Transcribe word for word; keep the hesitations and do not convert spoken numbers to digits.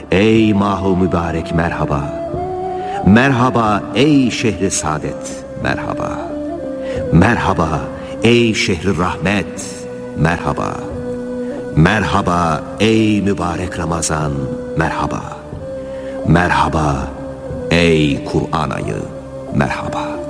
ey mahu mübarek merhaba. Merhaba ey şehri saadet merhaba. Merhaba ey şehri rahmet merhaba. Merhaba ey mübarek Ramazan merhaba. Merhaba ey Kur'an ayı merhaba.